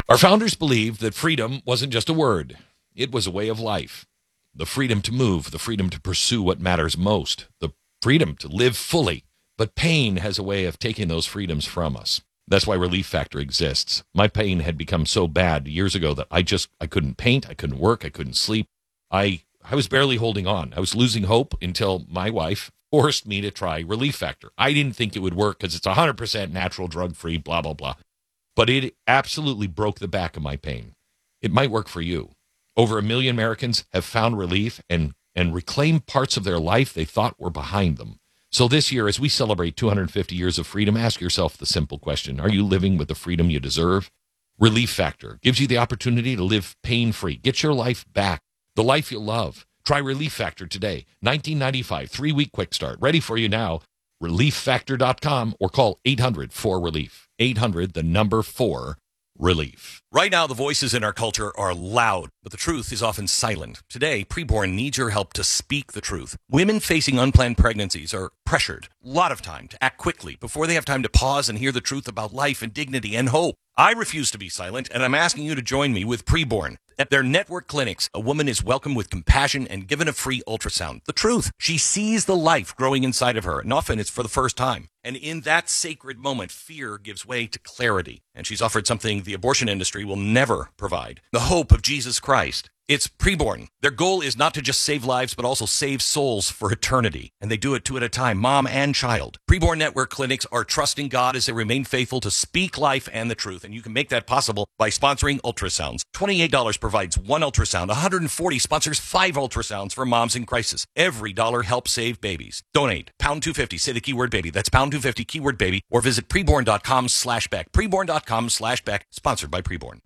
Our founders believed that freedom wasn't just a word. It was a way of life. The freedom to move, the freedom to pursue what matters most, the freedom to live fully. But pain has a way of taking those freedoms from us. That's why Relief Factor exists. My pain had become so bad years ago that I couldn't paint, I couldn't work, I couldn't sleep. I was barely holding on. I was losing hope until my wife forced me to try Relief Factor. I didn't think it would work because it's 100% natural, drug-free, blah, blah, blah. But it absolutely broke the back of my pain. It might work for you. Over 1 million Americans have found relief and reclaimed parts of their life they thought were behind them. So this year, as we celebrate 250 years of freedom, ask yourself the simple question: are you living with the freedom you deserve? Relief Factor gives you the opportunity to live pain-free. Get your life back, the life you love. Try Relief Factor today. $19.95, 3-week quick start. Ready for you now. ReliefFactor.com or call 800-4RELIEF. 800, the number 4, relief. Right now, the voices in our culture are loud, but the truth is often silent. Today, Preborn needs your help to speak the truth. Women facing unplanned pregnancies are pressured a lot of time to act quickly before they have time to pause and hear the truth about life and dignity and hope. I refuse to be silent, and I'm asking you to join me with Preborn. At their network clinics, a woman is welcomed with compassion and given a free ultrasound. The truth, she sees the life growing inside of her, and often it's for the first time. And in that sacred moment, fear gives way to clarity. And she's offered something the abortion industry will never provide: the hope of Jesus Christ. It's Preborn. Their goal is not to just save lives, but also save souls for eternity. And they do it 2 at a time, mom and child. Preborn Network clinics are trusting God as they remain faithful to speak life and the truth. And you can make that possible by sponsoring ultrasounds. $28 provides 1 ultrasound. $140 sponsors 5 ultrasounds for moms in crisis. Every dollar helps save babies. Donate. Pound 250. Say the keyword baby. That's pound 250 keyword baby. Or visit preborn.com/Beck. Preborn.com/Beck. Sponsored by Preborn.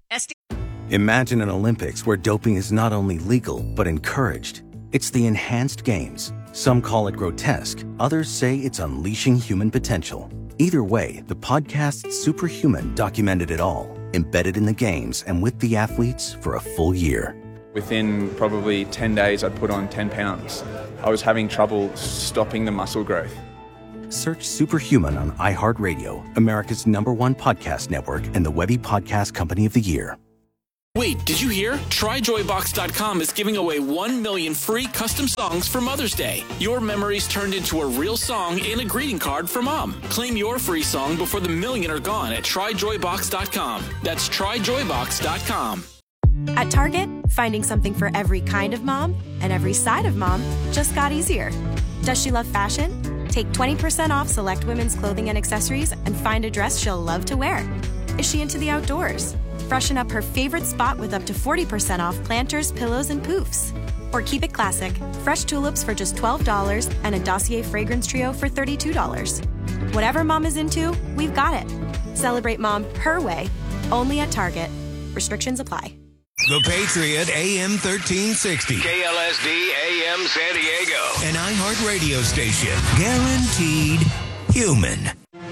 Imagine an Olympics where doping is not only legal, but encouraged. It's the enhanced games. Some call it grotesque. Others say it's unleashing human potential. Either way, the podcast Superhuman documented it all, embedded in the games and with the athletes for a full year. Within probably 10 days, I'd put on 10 pounds. I was having trouble stopping the muscle growth. Search Superhuman on iHeartRadio, America's #1 podcast network and the Webby Podcast Company of the Year. Wait, did you hear? TryJoyBox.com is giving away 1 million free custom songs for Mother's Day. Your memories turned into a real song and a greeting card for Mom. Claim your free song before the million are gone at TryJoyBox.com. That's TryJoyBox.com. At Target, finding something for every kind of mom and every side of mom just got easier. Does she love fashion? Take 20% off select women's clothing and accessories and find a dress she'll love to wear. Is she into the outdoors? Freshen up her favorite spot with up to 40% off planters, pillows, and poofs. Or keep it classic. Fresh tulips for just $12 and a Dossier fragrance trio for $32. Whatever mom is into, we've got it. Celebrate mom her way, only at Target. Restrictions apply. The Patriot AM 1360. KLSD AM San Diego. An iHeart radio station. Guaranteed human.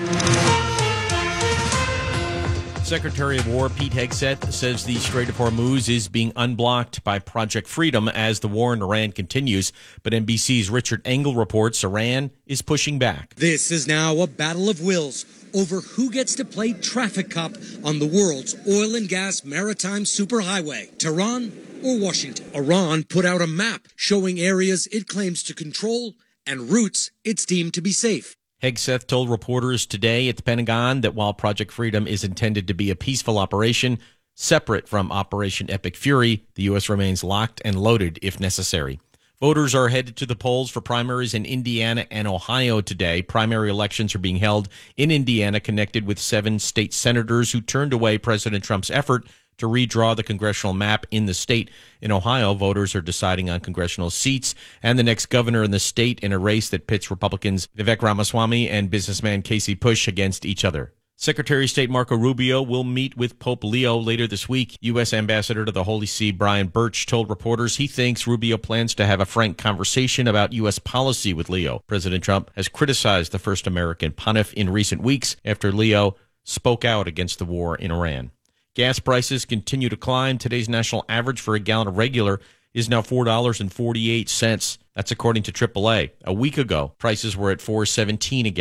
Secretary of War Pete Hegseth says the Strait of Hormuz is being unblocked by Project Freedom as the war in Iran continues. But NBC's Richard Engel reports Iran is pushing back. This is now a battle of wills over who gets to play traffic cop on the world's oil and gas maritime superhighway, Tehran or Washington. Iran put out a map showing areas it claims to control and routes it's deemed to be safe. Hegseth told reporters today at the Pentagon that while Project Freedom is intended to be a peaceful operation, separate from Operation Epic Fury, the U.S. remains locked and loaded if necessary. Voters are headed to the polls for primaries in Indiana and Ohio today. Primary elections are being held in Indiana, connected with 7 state senators who turned away President Trump's effort to redraw the congressional map in the state. In Ohio, voters are deciding on congressional seats and the next governor in the state in a race that pits Republicans Vivek Ramaswamy and businessman Casey Bush against each other. Secretary of State Marco Rubio will meet with Pope Leo later this week. U.S. Ambassador to the Holy See Brian Birch told reporters he thinks Rubio plans to have a frank conversation about U.S. policy with Leo. President Trump has criticized the first American pontiff in recent weeks after Leo spoke out against the war in Iran. Gas prices continue to climb. Today's national average for a gallon of regular is now $4.48. That's according to AAA. A week ago, prices were at $4.17 a gallon.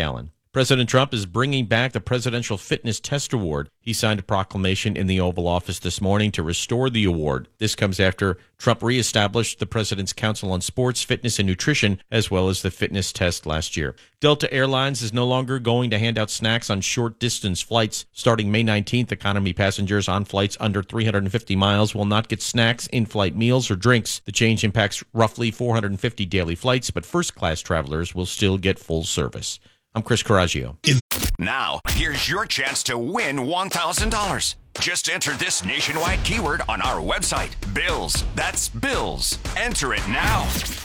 President Trump is bringing back the Presidential Fitness Test Award. He signed a proclamation in the Oval Office this morning to restore the award. This comes after Trump reestablished the President's Council on Sports, Fitness, and Nutrition, as well as the fitness test last year. Delta Airlines is no longer going to hand out snacks on short-distance flights. Starting May 19th, economy passengers on flights under 350 miles will not get snacks, in-flight meals, or drinks. The change impacts roughly 450 daily flights, but first-class travelers will still get full service. I'm Chris Coraggio. Now, here's your chance to win $1,000. Just enter this nationwide keyword on our website, Bills. That's Bills. Enter it now.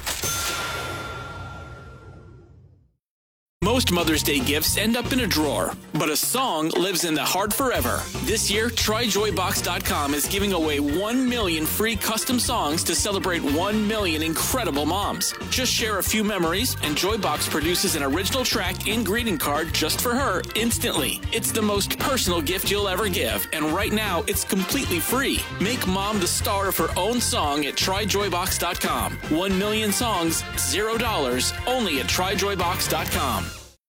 Most Mother's Day gifts end up in a drawer, but a song lives in the heart forever. This year, TryJoyBox.com is giving away 1 million free custom songs to celebrate 1 million incredible moms. Just share a few memories, and Joybox produces an original track and greeting card just for her instantly. It's the most personal gift you'll ever give, and right now, it's completely free. Make mom the star of her own song at TryJoyBox.com. 1 million songs, $0, only at TryJoyBox.com.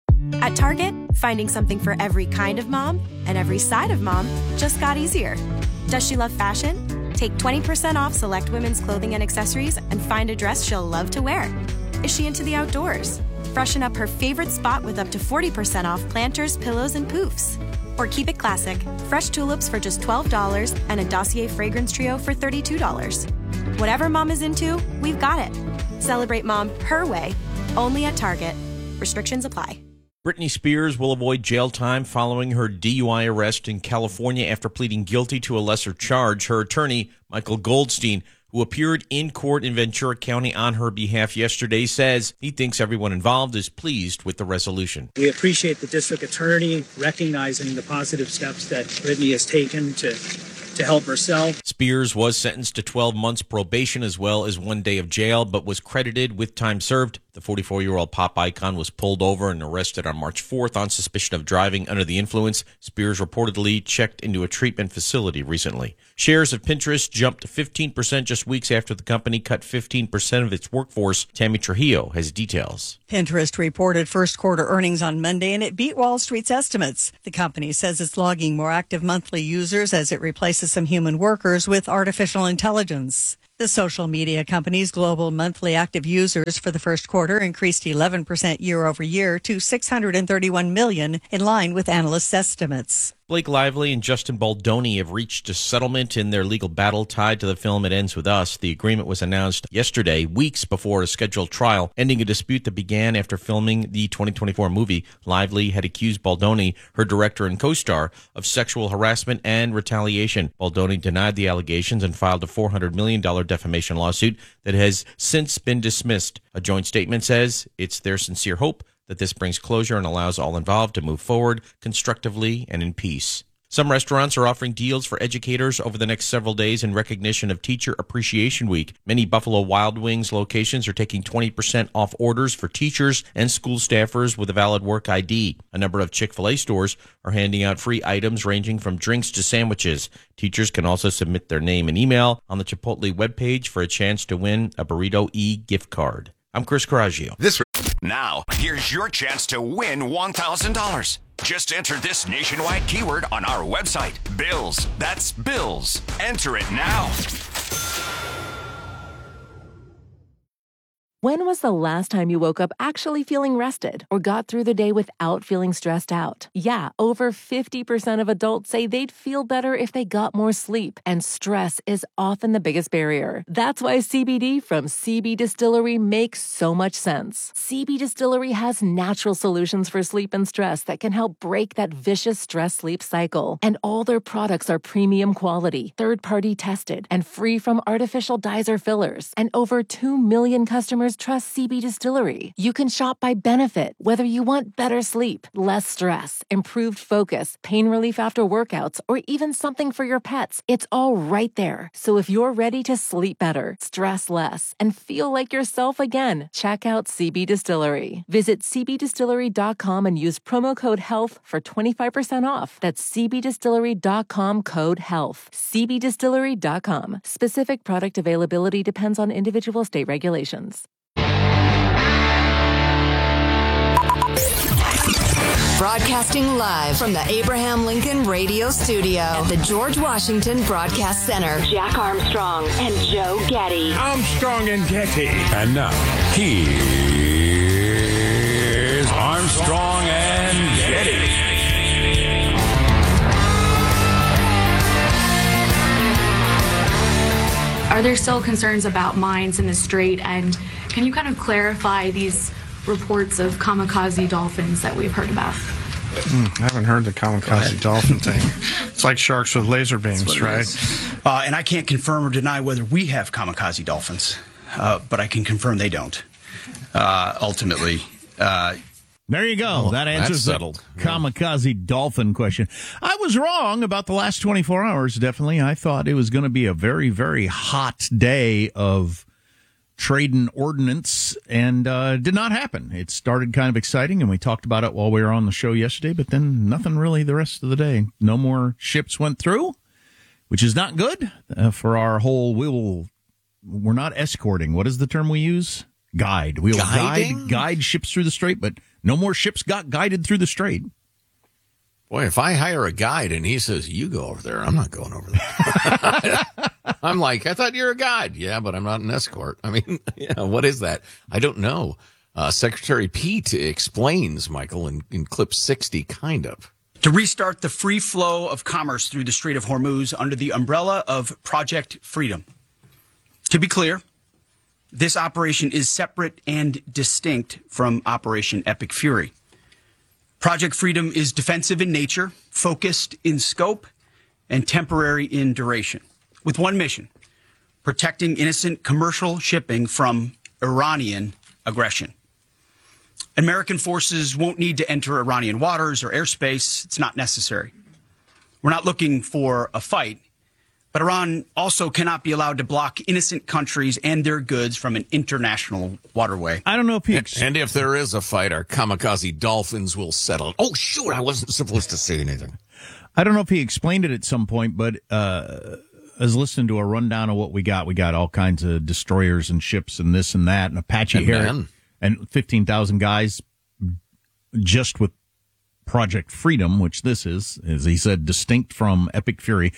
At Target, finding something for every kind of mom and every side of mom just got easier. Does she love fashion? Take 20% off select women's clothing and accessories and find a dress she'll love to wear. Is she into the outdoors? Freshen up her favorite spot with up to 40% off planters, pillows, and poofs. Or keep it classic, fresh tulips for just $12 and a Dossier fragrance trio for $32. Whatever mom is into, we've got it. Celebrate mom her way, only at Target. Restrictions apply. Britney Spears will avoid jail time following her DUI arrest in California after pleading guilty to a lesser charge. Her attorney, Michael Goldstein, who appeared in court in Ventura County on her behalf yesterday, says he thinks everyone involved is pleased with the resolution. We appreciate the district attorney recognizing the positive steps that Britney has taken to help herself. Spears was sentenced to 12 months probation as well as 1 day of jail, but was credited with time served. The 44-year-old pop icon was pulled over and arrested on March 4th on suspicion of driving under the influence. Spears reportedly checked into a treatment facility recently. Shares of Pinterest jumped 15% just weeks after the company cut 15% of its workforce. Tammy Trujillo has details. Pinterest reported first quarter earnings on Monday, and it beat Wall Street's estimates. The company says it's logging more active monthly users as it replaces some human workers with artificial intelligence. The social media company's global monthly active users for the first quarter increased 11% year over year to 631 million, in line with analysts' estimates. Blake Lively and Justin Baldoni have reached a settlement in their legal battle tied to the film It Ends With Us. The agreement was announced yesterday, weeks before a scheduled trial, ending a dispute that began after filming the 2024 movie. Lively had accused Baldoni, her director and co-star, of sexual harassment and retaliation. Baldoni denied the allegations and filed a $400 million defamation lawsuit that has since been dismissed. A joint statement says it's their sincere hope that this brings closure and allows all involved to move forward constructively and in peace. Some restaurants are offering deals for educators over the next several days in recognition of Teacher Appreciation Week. Many Buffalo Wild Wings locations are taking 20% off orders for teachers and school staffers with a valid work ID. A number of Chick-fil-A stores are handing out free items ranging from drinks to sandwiches. Teachers can also submit their name and email on the Chipotle webpage for a chance to win a Burrito E gift card. I'm Chris Coraggio. Now, here's your chance to win $1,000. Just enter this nationwide keyword on our website, Bills. That's Bills. Enter it now. When was the last time you woke up actually feeling rested or got through the day without feeling stressed out? Yeah, over 50% of adults say they'd feel better if they got more sleep, and stress is often the biggest barrier. That's why CBD from CB Distillery makes so much sense. CB Distillery has natural solutions for sleep and stress that can help break that vicious stress-sleep cycle. And all their products are premium quality, third-party tested, and free from artificial dyes or fillers. And over 2 million customers trust CB Distillery. You can shop by benefit, whether you want better sleep, less stress, improved focus, pain relief after workouts, or even something for your pets. It's all right there. So if you're ready to sleep better, stress less, and feel like yourself again, check out CB Distillery. Visit cbdistillery.com and use promo code HEALTH for 25% off. That's cbdistillery.com, code HEALTH. cbdistillery.com. Specific product availability depends on individual state regulations. Broadcasting live from the Abraham Lincoln Radio Studio at the George Washington Broadcast Center. Jack Armstrong and Joe Getty. Armstrong and Getty. And now, here's Armstrong and Getty. Are there still concerns about mines in the strait? And can you kind of clarify these reports of kamikaze dolphins that we've heard about? I haven't heard the kamikaze dolphin thing. It's like sharks with laser beams, right? And I can't confirm or deny whether we have kamikaze dolphins, but I can confirm they don't. Ultimately. There you go. That answers the kamikaze dolphin question. I was wrong about the last 24 hours, definitely. I thought it was going to be a very, very hot day of trade and ordnance, and did not happen. It started kind of exciting, and we talked about it while we were on the show yesterday, but then nothing really the rest of the day. No more ships went through, which is not good for our whole, we're not escorting. What is the term we use? Guide. We'll guide ships through the strait, but no more ships got guided through the strait. Boy, if I hire a guide and he says, you go over there, I'm not going over there. I'm like, I thought you're a guide. Yeah, but I'm not an escort. I mean, what is that? I don't know. Secretary Pete explains, Michael, in clip 60, kind of. To restart the free flow of commerce through the Strait of Hormuz under the umbrella of Project Freedom. To be clear, this operation is separate and distinct from Operation Epic Fury. Project Freedom is defensive in nature, focused in scope, and temporary in duration, with one mission: protecting innocent commercial shipping from Iranian aggression. American forces won't need to enter Iranian waters or airspace. It's not necessary. We're not looking for a fight, but Iran also cannot be allowed to block innocent countries and their goods from an international waterway. I don't know if And if there is a fight, our kamikaze dolphins will settle. Oh, shoot, I wasn't supposed to say anything. I don't know if he explained it at some point, but I was listening to a rundown of what we got. We got all kinds of destroyers and ships and this and that, and Apache Harrier, and 15,000 guys just with Project Freedom, which this is, as he said, distinct from Epic Fury.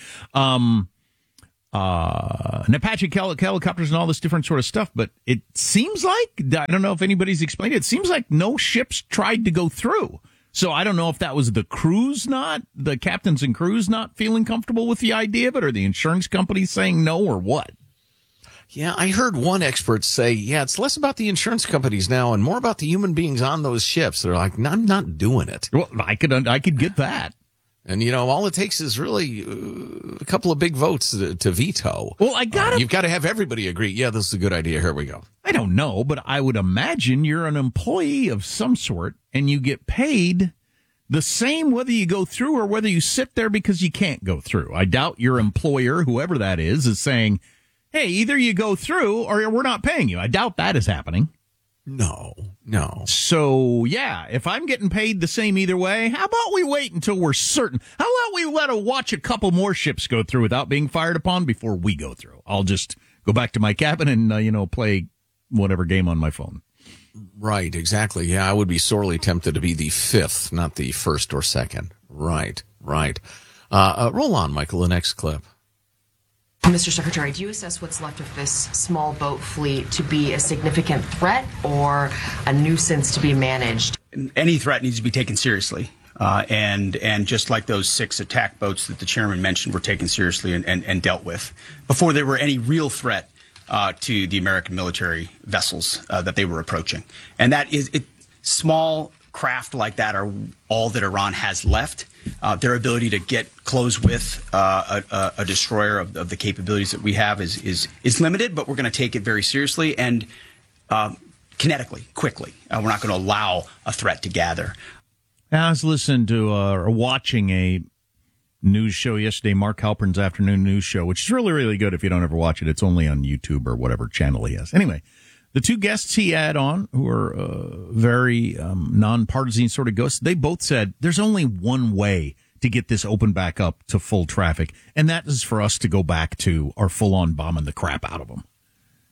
And Apache helicopters and all this different sort of stuff, but it seems like, I don't know if anybody's explained it, it seems like no ships tried to go through. So I don't know if that was the captains and crews not feeling comfortable with the idea of it, or the insurance company saying no, or what. Yeah, I heard one expert say, it's less about the insurance companies now and more about the human beings on those ships. They're like, no, I'm not doing it. Well, I could get that. And, all it takes is really a couple of big votes to veto. Well, you've got to have everybody agree, this is a good idea, here we go. I don't know, but I would imagine you're an employee of some sort, and you get paid the same whether you go through or whether you sit there because you can't go through. I doubt your employer, whoever that is saying, hey, either you go through or we're not paying you. I doubt that is happening. No. So, if I'm getting paid the same either way, how about we wait until we're certain? How about we watch a couple more ships go through without being fired upon before we go through? I'll just go back to my cabin and, play whatever game on my phone. Right, exactly. Yeah, I would be sorely tempted to be the fifth, not the first or second. Right. Roll on, Michael, the next clip. Mr. Secretary, do you assess what's left of this small boat fleet to be a significant threat or a nuisance to be managed? Any threat needs to be taken seriously. And just like those 6 attack boats that the chairman mentioned were taken seriously and dealt with before there were any real threat to the American military vessels that they were approaching. And that is small craft like that are all that Iran has left. Their ability to get close with a destroyer of the capabilities that we have is limited, but we're going to take it very seriously and kinetically, quickly. We're not going to allow a threat to gather. I was listening to or watching a news show yesterday, Mark Halpern's afternoon news show, which is really, really good if you don't ever watch it. It's only on YouTube or whatever channel he has. Anyway, the 2 guests he had on, who are very nonpartisan sort of ghosts, they both said there's only one way to get this open back up to full traffic, and that is for us to go back to our full-on bombing the crap out of them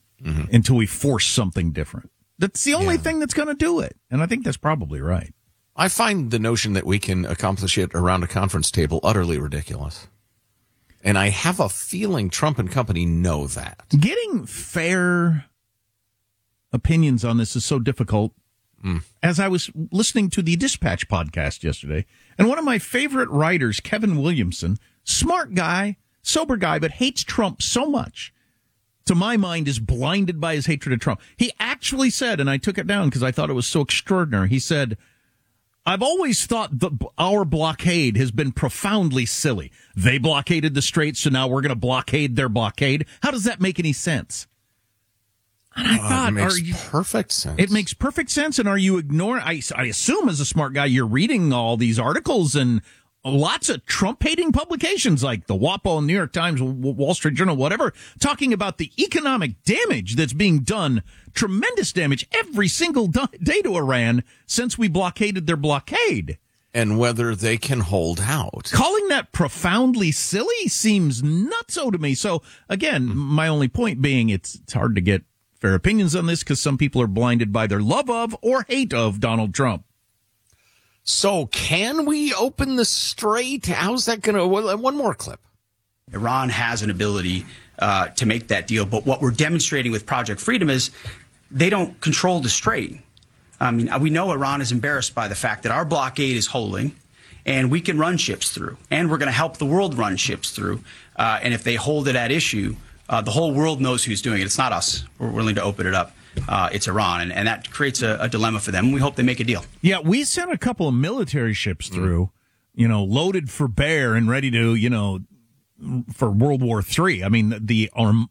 until we force something different. That's the only thing that's going to do it, and I think that's probably right. I find the notion that we can accomplish it around a conference table utterly ridiculous. And I have a feeling Trump and company know that. Getting fair opinions on this is so difficult. As I was listening to the Dispatch podcast yesterday, and one of my favorite writers, Kevin Williamson, smart guy, sober guy, but hates Trump so much, to my mind, is blinded by his hatred of Trump. He actually said, and I took it down because I thought it was so extraordinary, he said, I've always thought our blockade has been profoundly silly. They blockaded the Straits, so now we're going to blockade their blockade. How does that make any sense? And I thought, it makes perfect sense. It makes perfect sense. And are you ignoring? I assume as a smart guy, you're reading all these articles and lots of Trump-hating publications like the WAPO, New York Times, Wall Street Journal, whatever, talking about the economic damage that's being done, tremendous damage every single day to Iran since we blockaded their blockade. And whether they can hold out. Calling that profoundly silly seems nutso to me. So, again, my only point being it's hard to get fair opinions on this because some people are blinded by their love of or hate of Donald Trump. So can we open the Strait? How's that going to... One more clip. Iran has an ability to make that deal, but what we're demonstrating with Project Freedom is they don't control the Strait. I mean, we know Iran is embarrassed by the fact that our blockade is holding, and we can run ships through, and we're going to help the world run ships through. And if they hold it at issue, the whole world knows who's doing it. It's not us. We're willing to open it up. It's Iran, and that creates a dilemma for them. We hope they make a deal. Yeah, we sent a couple of military ships through, loaded for bear and ready to, for World War III. I mean, the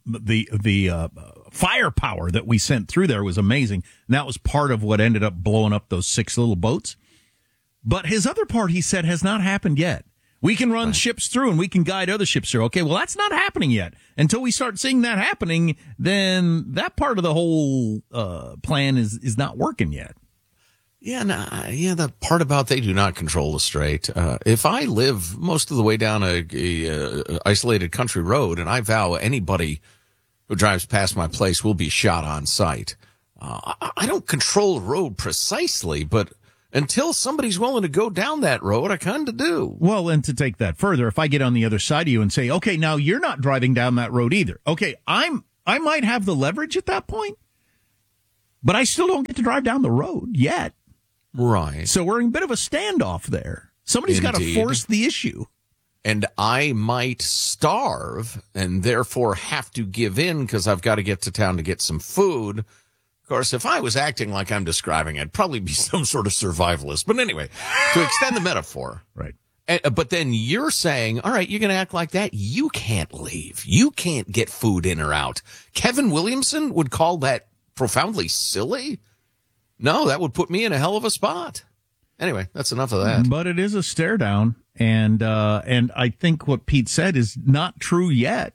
firepower that we sent through there was amazing. And that was part of what ended up blowing up those 6 little boats. But his other part, he said, has not happened yet. We can run ships through and we can guide other ships through. Okay, well, that's not happening yet. Until we start seeing that happening, then that part of the whole plan is not working yet. Yeah, the part about they do not control the Strait. If I live most of the way down a isolated country road, and I vow anybody who drives past my place will be shot on sight, I don't control the road precisely, but until somebody's willing to go down that road, I kind of do. Well, and to take that further, if I get on the other side of you and say, okay, now you're not driving down that road either. Okay, I might have the leverage at that point, but I still don't get to drive down the road yet. Right. So we're in a bit of a standoff there. Somebody's got to force the issue. And I might starve and therefore have to give in because I've got to get to town to get some food. Of course, if I was acting like I'm describing, I'd probably be some sort of survivalist. But anyway, to extend the metaphor. Right. But then you're saying, all right, you're going to act like that. You can't leave. You can't get food in or out. Kevin Williamson would call that profoundly silly. No, that would put me in a hell of a spot. Anyway, that's enough of that. But it is a stare down. And I think what Pete said is not true yet.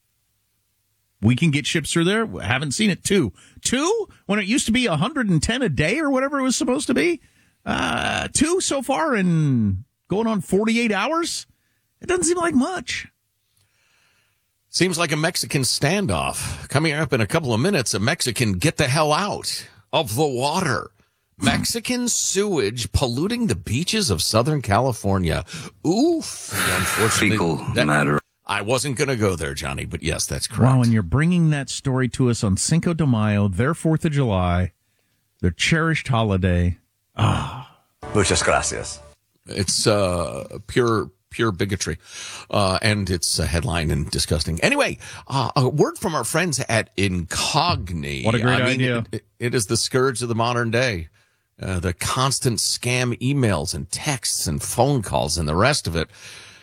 We can get ships through there. Haven't seen it. Two when it used to be 110 a day or whatever it was supposed to be. 2 so far in going on 48 hours. It doesn't seem like much. Seems like a Mexican standoff. Coming up in a couple of minutes, a Mexican get the hell out of the water. Mexican sewage polluting the beaches of Southern California. Oof. Fecal matter. I wasn't going to go there, Johnny, but yes, that's correct. Wow, and you're bringing that story to us on Cinco de Mayo, their 4th of July, their cherished holiday. Muchas gracias. It's pure bigotry, and it's a headline and disgusting. Anyway, a word from our friends at Incogni. What a great idea. It is the scourge of the modern day. The constant scam emails and texts and phone calls and the rest of it.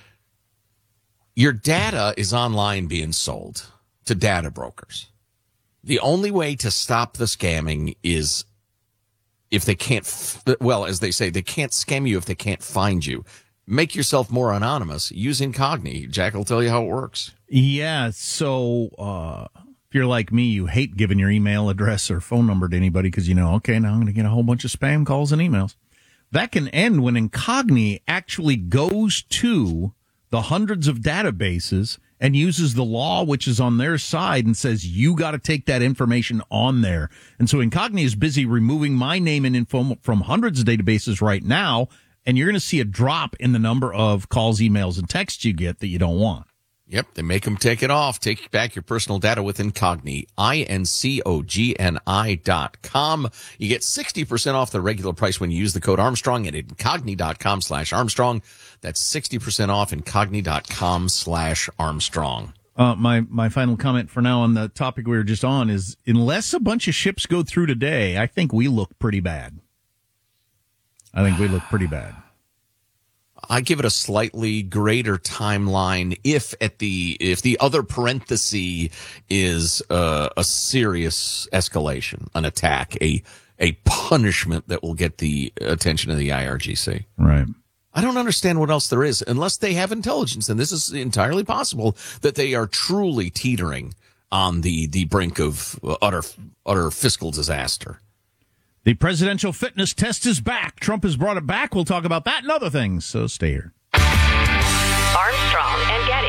Your data is online being sold to data brokers. The only way to stop the scamming is if they can't, as they say, they can't scam you if they can't find you. Make yourself more anonymous. Use Incogni. Jack will tell you how it works. Yeah, so if you're like me, you hate giving your email address or phone number to anybody because okay, now I'm going to get a whole bunch of spam calls and emails. That can end when Incogni actually goes to the hundreds of databases and uses the law, which is on their side, and says, you got to take that information on there. And so Incogni is busy removing my name and info from hundreds of databases right now, and you're going to see a drop in the number of calls, emails, and texts you get that you don't want. Yep, they make them take it off. Take back your personal data with Incogni, INCOGNI.com. You get 60% off the regular price when you use the code Armstrong at Incogni.com/Armstrong. That's 60% off Incogni.com/Armstrong. My final comment for now on the topic we were just on is, unless a bunch of ships go through today, I think we look pretty bad. I give it a slightly greater timeline if the other parenthesis is a serious escalation, an attack, a punishment that will get the attention of the IRGC. Right. I don't understand what else there is, unless they have intelligence, and this is entirely possible, that they are truly teetering on the brink of utter fiscal disaster. The presidential fitness test is back. Trump has brought it back. We'll talk about that and other things, so stay here. Armstrong and Getty.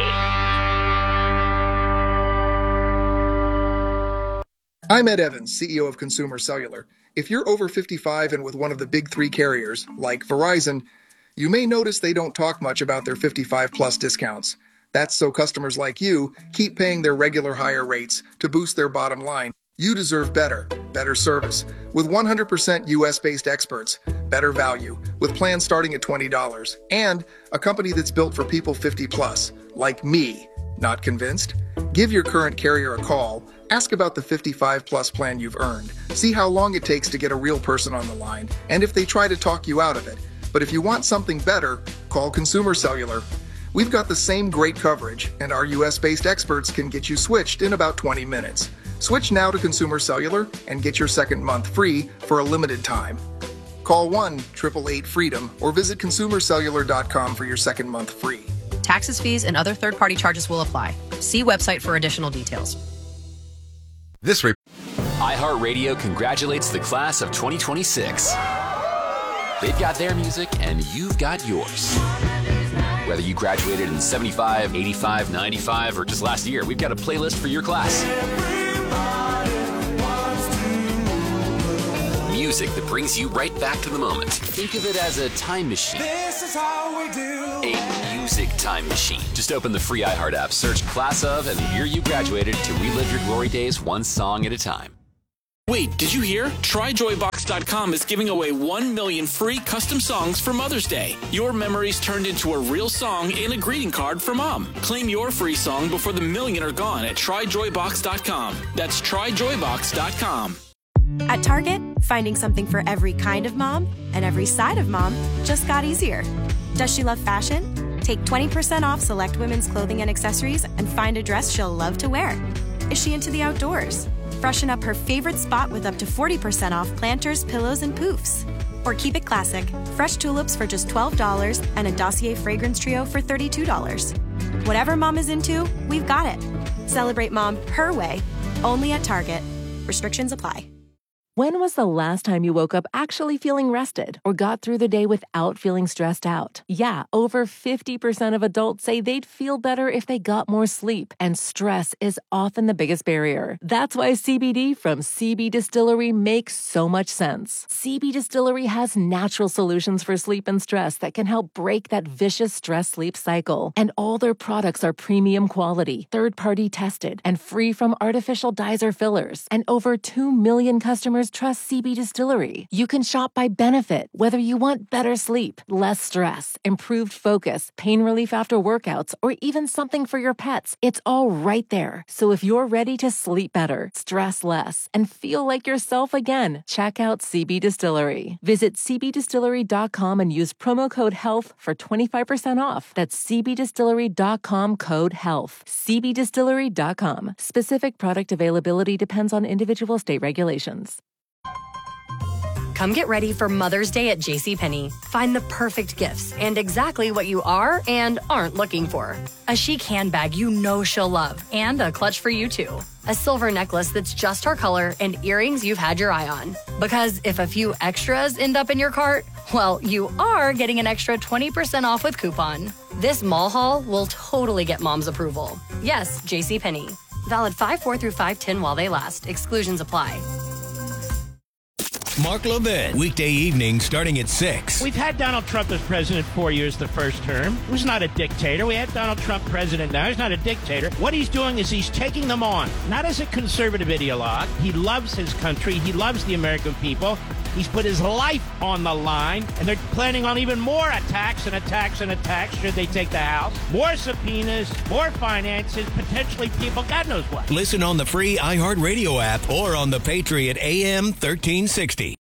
I'm Ed Evans, CEO of Consumer Cellular. If you're over 55 and with one of the big three carriers, like Verizon, you may notice they don't talk much about their 55-plus discounts. That's so customers like you keep paying their regular higher rates to boost their bottom line. You deserve better service. With 100% U.S.-based experts, better value, with plans starting at $20, and a company that's built for people 50-plus, like me. Not convinced? Give your current carrier a call. Ask about the 55-plus plan you've earned. See how long it takes to get a real person on the line, and if they try to talk you out of it. But if you want something better, call Consumer Cellular. We've got the same great coverage, and our U.S.-based experts can get you switched in about 20 minutes. Switch now to Consumer Cellular and get your second month free for a limited time. Call 1-888-FREEDOM or visit consumercellular.com for your second month free. Taxes, fees, and other third-party charges will apply. See website for additional details. iHeartRadio congratulates the class of 2026. They've got their music, and you've got yours. Whether you graduated in 75, 85, 95, or just last year, we've got a playlist for your class. Music that brings you right back to the moment. Think of it as a time machine. This is how we do. A music time machine. Just open the free iHeart app, search Class of and the year you graduated to relive your glory days one song at a time. Wait, did you hear? TryJoyBox.com is giving away 1 million free custom songs for Mother's Day. Your memories turned into a real song and a greeting card for Mom. Claim your free song before the million are gone at TryJoyBox.com. That's TryJoyBox.com. At Target, finding something for every kind of mom and every side of mom just got easier. Does she love fashion? Take 20% off select women's clothing and accessories and find a dress she'll love to wear. Is she into the outdoors? Freshen up her favorite spot with up to 40% off planters, pillows, and poofs. Or keep it classic, fresh tulips for just $12 and a Dossier fragrance trio for $32. Whatever mom is into, we've got it. Celebrate mom her way, only at Target. Restrictions apply. When was the last time you woke up actually feeling rested or got through the day without feeling stressed out? Yeah, over 50% of adults say they'd feel better if they got more sleep, and stress is often the biggest barrier. That's why CBD from CB Distillery makes so much sense. CB Distillery has natural solutions for sleep and stress that can help break that vicious stress-sleep cycle. And all their products are premium quality, third-party tested, and free from artificial dyes or fillers. And over 2 million customers trust CB Distillery. You can shop by benefit, whether you want better sleep, less stress, improved focus, pain relief after workouts, or even something for your pets. It's all right there. So if you're ready to sleep better, stress less, and feel like yourself again, check out CB Distillery. Visit cbdistillery.com and use promo code HEALTH for 25% off. That's cbdistillery.com code HEALTH. cbdistillery.com. Specific product availability depends on individual state regulations. Come get ready for Mother's Day at JCPenney. Find the perfect gifts and exactly what you are and aren't looking for. A chic handbag you know she'll love and a clutch for you too. A silver necklace that's just her color and earrings you've had your eye on. Because if a few extras end up in your cart, well, you are getting an extra 20% off with coupon. This mall haul will totally get mom's approval. Yes, JCPenney. Valid 5/4 through 5/10 while they last. Exclusions apply. Mark Levin, weekday evening starting at 6. We've had Donald Trump as president 4 years the first term. He was not a dictator. We had Donald Trump president now. He's not a dictator. What he's doing is he's taking them on, not as a conservative ideologue. He loves his country. He loves the American people. He's put his life on the line, and they're planning on even more attacks and attacks and attacks should they take the House. More subpoenas, more finances, potentially people, God knows what. Listen on the free iHeartRadio app or on the Patriot AM 1360.